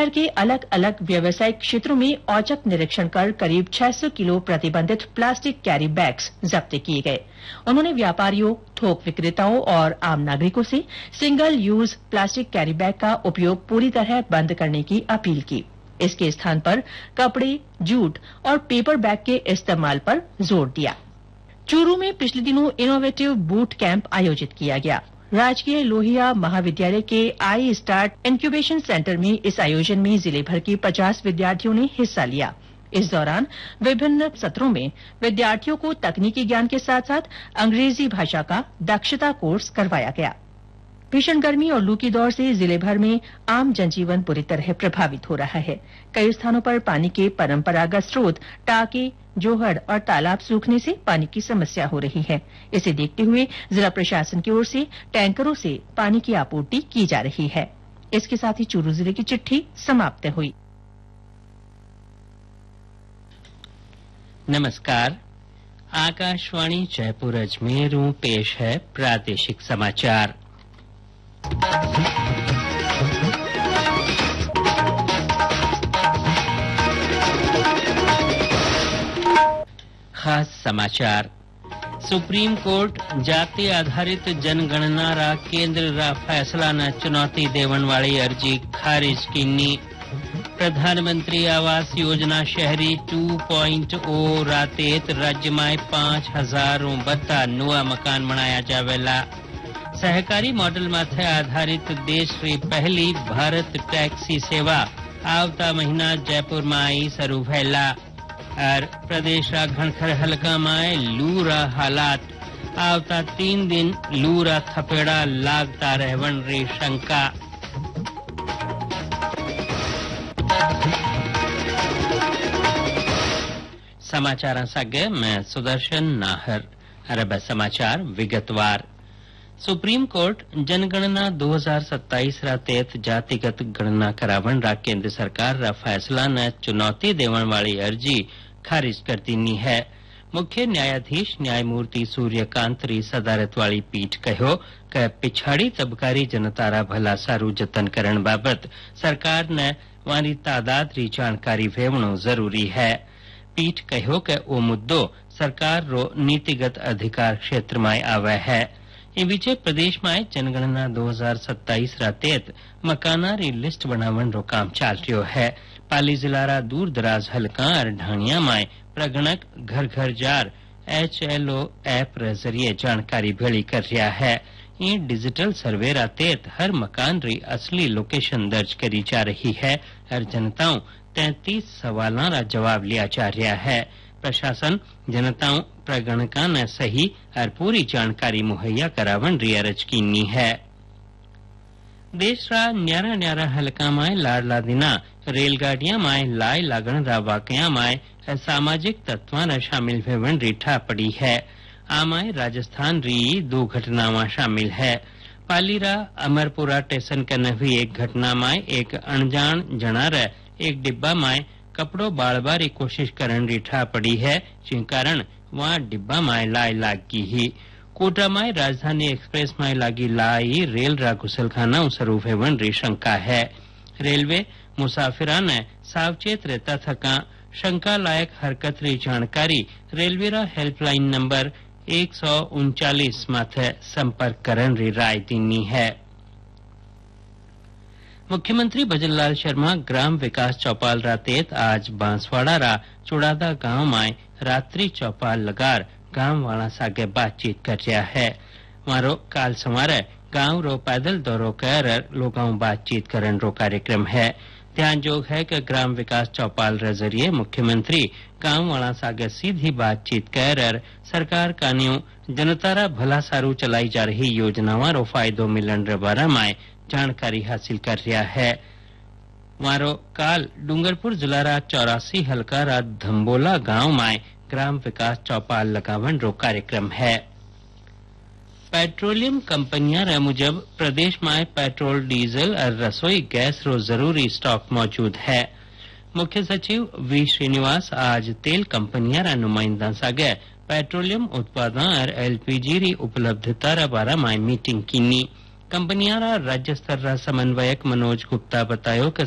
शहर के अलग अलग व्यावसायिक क्षेत्रों में औचक निरीक्षण कर करीब 600 किलो प्रतिबंधित प्लास्टिक कैरी बैग्स जब्त किए गए। उन्होंने व्यापारियों, थोक विक्रेताओं और आम नागरिकों से single use plastic carry bag का उपयोग पूरी तरह बंद करने की अपील की। इसके स्थान पर कपड़े, जूट और पेपर बैग के इस्तेमाल पर जोर दिया। चूरू में पिछले दिनों इनोवेटिव बूट कैंप आयोजित किया गया। राजकीय लोहिया महाविद्यालय के आई स्टार्ट इंक्यूबेशन सेंटर में इस आयोजन में जिले भर के 50 विद्यार्थियों ने हिस्सा लिया। इस दौरान विभिन्न सत्रों में विद्यार्थियों को तकनीकी ज्ञान के साथ साथ अंग्रेजी भाषा का दक्षता कोर्स करवाया गया। भीषण गर्मी और लू की दौर से जिले भर में आम जनजीवन बुरी तरह प्रभावित हो रहा है। कई स्थानों पर पानी के परंपरागत स्रोत टाके, जोहड़ और तालाब सूखने से पानी की समस्या हो रही है। इसे देखते हुए जिला प्रशासन की ओर से टैंकरों से पानी की आपूर्ति की जा रही है। इसके साथ ही चूरू जिले की चिट्ठी समाप्त हुई। नमस्कार, आकाशवाणी जयपुर अजमेर पेश है प्रादेशिक समाचार। खास समाचार। सुप्रीम कोर्ट जाति आधारित जनगणना रा केंद्र रा फैसला न चुनौती देवन वाली अर्जी खारिज कीनी। प्रधानमंत्री आवास योजना शहरी 2.0 रातेत राज्य में 5000 बत्ता नुआ मकान बनाया जावेला। सहकारी मॉडल माथे आधारित देश री पहली भारत टैक्सी सेवा आवता महीना जयपुर में शुरू भैला। और प्रदेश रा घनखर हल्का में लू रा हालात आवता 3 दिन लू रा थपेड़ा लागता रहवन री शंका। समाचार सागे मैं सुदर्शन नाहर। अरब समाचार विगतवार। सुप्रीम कोर्ट जनगणना 2027 रा तहत जातिगत गणना करावन रा केंद्र सरकार रा फैसला न चुनौती देवन वाली अर्जी खारिज कर दीनी है। मुख्य न्यायाधीश न्यायमूर्ति सूर्यकांत री सदारत वाली पीठ कहो कि पिछाड़ी तबकारी जनता रा भला सारू जतन करण बाबत सरकार ने वारी तादाद री जानकारी वेवणो जरूरी है। पीठ कहो कि ओ मुद्दो सरकार रो नीतिगत अधिकार क्षेत्र में आवे है। इन बीचे प्रदेश में जनगणना 2027 रा तहत मकाना री लिस्ट बनावन रो काम चाल रह्यो है। पाली जिला रा दूर दराज हलका और ढाणिया में प्रगणक घर घर जार HLO ऐप रे जरिए जानकारी भेड़ी कर रहा है। ये डिजिटल सर्वे रा तहत हर मकान री असली लोकेशन दर्ज करी जा रही है और जनताओं 33 सवालों रा जवाब लिया जा रहा है। प्रशासन जनताओं प्रगणका ने सही और पूरी जानकारी मुहैया करावन री अर्ज कीनी है। देश रा न्यारा न्यारा हलका में लाडला दिना रेलगाड़ियां में लाई लागण रा वाकया में सामाजिक तत्वां न शामिल भेवन री ठा पड़ी है। आमाय राजस्थान री 2 घटनावां शामिल है। पाली रा अमरपुरा स्टेशन कने हुई एक घटना में एक अनजान जना रे एक डिब्बा में कपड़ो बाळबारी कोशिश करन री ठा पड़ी है, जिन कारण वहां डिब्बा में लाई लाग गई ही। कोटा में राजधानी एक्सप्रेस में लागी लाई रेल रा घुसलखाना शुरू हेवन री शंका है। रेलवे मुसाफिरा ने सावचेत रहता थका शंका लायक हरकत री जानकारी रेलवे रा हेल्पलाइन नंबर 139 माथे संपर्क करन री राय दीनी है। मुख्यमंत्री भजनलाल शर्मा ग्राम विकास चौपाल रा तहत आज बांसवाड़ा रा चुड़ादा गांव में रात्रि चौपाल लगार गांव वाला सागे बातचीत कर रहा है। मारो काल सवारे गांव रो पैदल दौरो कर लोगों बातचीत करन रो कार्यक्रम है। ध्यान जोग है कि ग्राम विकास चौपाल रे जरिए मुख्यमंत्री गांव वाला सागे सीधी बातचीत कर सरकार कानियों जनता रा भला सारू चलाई जा रही योजनावां रो फायदो मिलन रे बारे में जानकारी हासिल कर रहा है। मारो काल डूंगरपुर जिला रा 84 हल्का रा धम्बोला गांव में ग्राम विकास चौपाल लगावन रो कार्यक्रम है। पेट्रोलियम कंपनियां रे मुजब प्रदेश में पेट्रोल, डीजल और रसोई गैस रो जरूरी स्टॉक मौजूद है। मुख्य सचिव वी श्रीनिवास आज तेल कंपनियां रा नुमाइंदा सागे पेट्रोलियम उत्पादों और LPG री उपलब्धता रा बारे में मीटिंग कीनी। कंपनियां रा राज्य स्तर रा समन्वयक मनोज गुप्ता बतायो कि